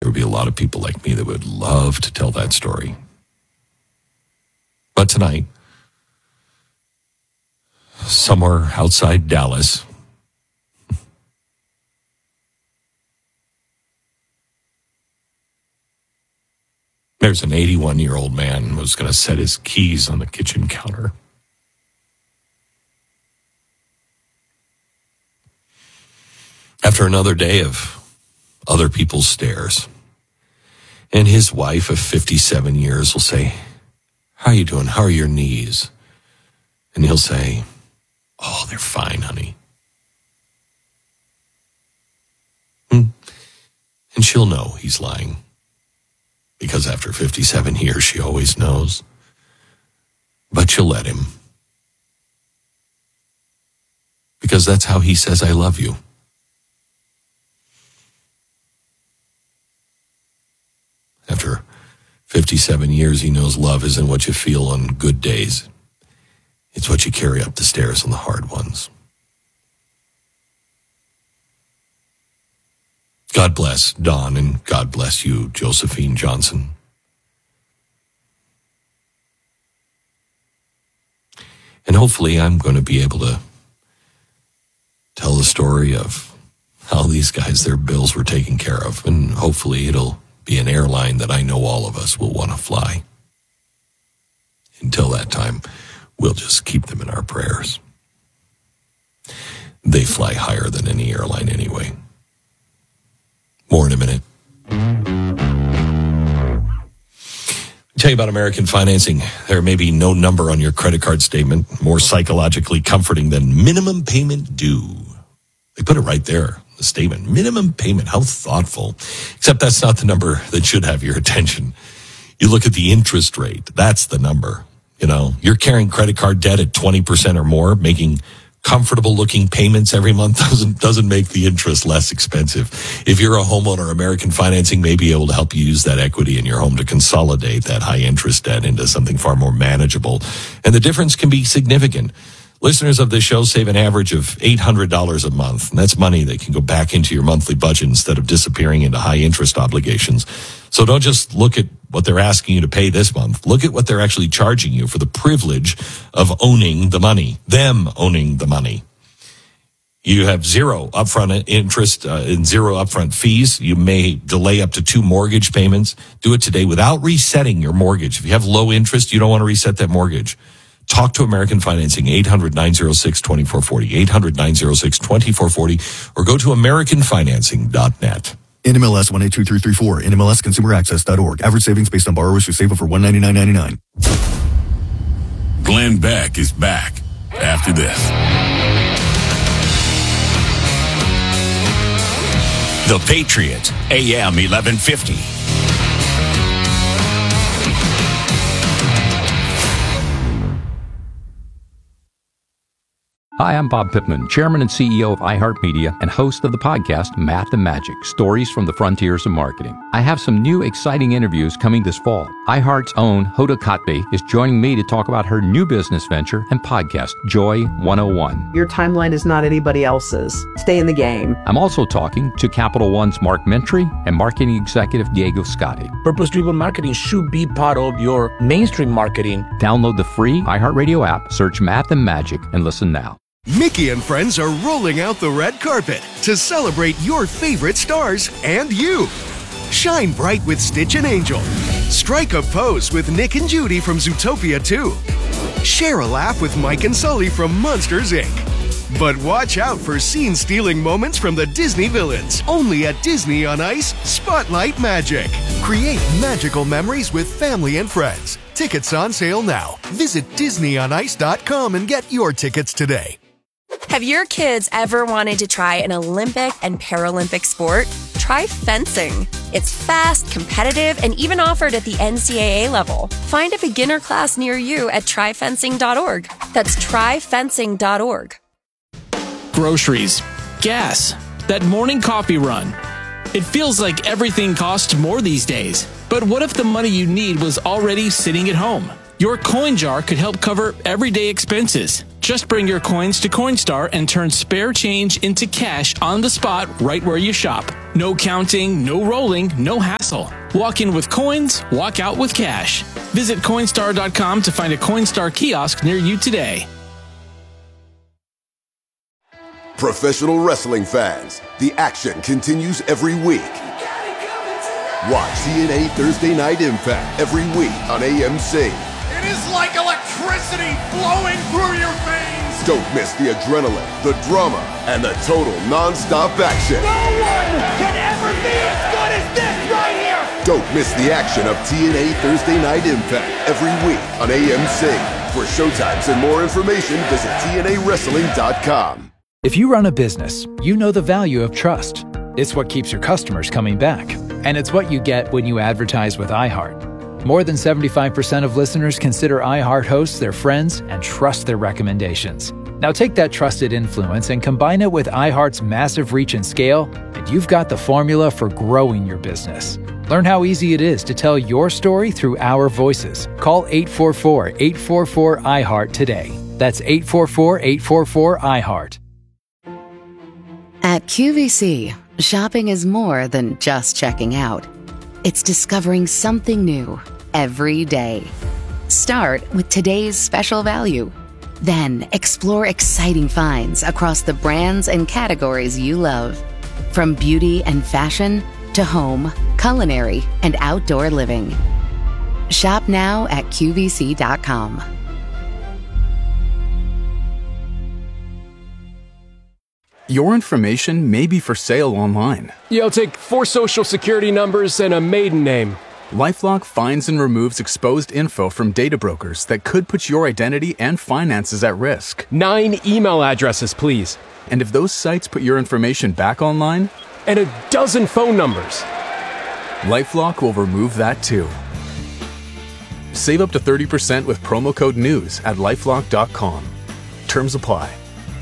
would be a lot of people like me that would love to tell that story. But tonight, somewhere outside Dallas, there's an 81-year-old man who's going to set his keys on the kitchen counter. After another day of other people's stares, and his wife of 57 years will say, "How are you doing? How are your knees?" And he'll say, "Oh, they're fine, honey." And she'll know he's lying, because after 57 years, she always knows. But she'll let him, because that's how he says, "I love you." After 57 years, he knows love isn't what you feel on good days. It's what you carry up the stairs on the hard ones. God bless Don, and God bless you, Josephine Johnson. And hopefully I'm going to be able to tell the story of how these guys, their bills were taken care of. And hopefully it'll be an airline that I know all of us will want to fly. Until that time, we'll just keep them in our prayers. They fly higher than any airline anyway. More in a minute. I'll tell you about American Financing. There may be no number on your credit card statement more psychologically comforting than minimum payment due. They put it right there, the statement. Minimum payment, how thoughtful. Except that's not the number that should have your attention. You look at the interest rate. That's the number. You know, you're carrying credit card debt at 20% or more, making comfortable looking payments every month doesn't make the interest less expensive. If you're a homeowner, American Financing may be able to help you use that equity in your home to consolidate that high interest debt into something far more manageable. And the difference can be significant. Listeners of this show save an average of $800 a month. And that's money that can go back into your monthly budget instead of disappearing into high interest obligations. So don't just look at what they're asking you to pay this month. Look at what they're actually charging you for the privilege of owning the money, them owning the money. You have zero upfront interest and zero upfront fees. You may delay up to 2 mortgage payments. Do it today without resetting your mortgage. If you have low interest, you don't want to reset that mortgage. Talk to American Financing, 800-906-2440, 800-906-2440, or go to AmericanFinancing.net. NMLS 182334, NMLSConsumerAccess.org. Average savings based on borrowers who save over $199.99. Glenn Beck is back after this. The Patriot, AM 1150. Hi, I'm Bob Pittman, Chairman and CEO of iHeartMedia and host of the podcast Math and Magic, Stories from the Frontiers of Marketing. I have some new exciting interviews coming this fall. iHeart's own Hoda Kotb is joining me to talk about her new business venture and podcast, Joy 101. Your timeline is not anybody else's. Stay in the game. I'm also talking to Capital One's Mark Mentry and marketing executive Diego Scotti. Purpose-driven marketing should be part of your mainstream marketing. Download the free iHeartRadio app, search Math and Magic, and listen now. Mickey and friends are rolling out the red carpet to celebrate your favorite stars and you. Shine bright with Stitch and Angel. Strike a pose with Nick and Judy from Zootopia 2. Share a laugh with Mike and Sully from Monsters, Inc. But watch out for scene-stealing moments from the Disney villains. Only at Disney on Ice Spotlight Magic. Create magical memories with family and friends. Tickets on sale now. Visit DisneyOnIce.com and get your tickets today. Have your kids ever wanted to try an Olympic and Paralympic sport? Try fencing. It's fast, competitive, and even offered at the NCAA level. Find a beginner class near you at tryfencing.org. That's tryfencing.org. Groceries, gas, that morning coffee run. It feels like everything costs more these days. But what if the money you need was already sitting at home? Your coin jar could help cover everyday expenses. Just bring your coins to Coinstar and turn spare change into cash on the spot right where you shop. No counting, no rolling, no hassle. Walk in with coins, walk out with cash. Visit Coinstar.com to find a Coinstar kiosk near you today. Professional wrestling fans, the action continues every week. Watch TNA Thursday Night Impact every week on AMC. It is like electricity flowing through your veins. Don't miss the adrenaline, the drama, and the total non-stop action. No one can ever be as good as this right here. Don't miss the action of TNA Thursday Night Impact every week on AMC. For showtimes and more information, visit TNAWrestling.com. If you run a business, you know the value of trust. It's what keeps your customers coming back. And it's what you get when you advertise with iHeart. More than 75% of listeners consider iHeart hosts their friends and trust their recommendations. Now take that trusted influence and combine it with iHeart's massive reach and scale, and you've got the formula for growing your business. Learn how easy it is to tell your story through our voices. Call 844-844-iHeart today. That's 844-844-iHeart. At QVC, shopping is more than just checking out. It's discovering something new every day. Start with today's special value. Then explore exciting finds across the brands and categories you love. From beauty and fashion to home, culinary, and outdoor living. Shop now at QVC.com. Your information may be for sale online. Yeah, I'll take 4 social security numbers and a maiden name. LifeLock finds and removes exposed info from data brokers that could put your identity and finances at risk. 9 email addresses, please. And if those sites put your information back online? And a dozen phone numbers. LifeLock will remove that too. Save up to 30% with promo code NEWS at LifeLock.com. Terms apply.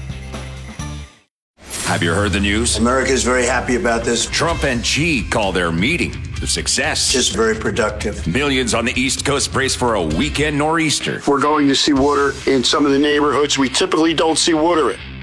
Have you heard the news? America's very happy about this. Trump and Xi call their meeting a success. Just very productive. Millions on the East Coast brace for a weekend nor'easter. We're going to see water in some of the neighborhoods we typically don't see water in.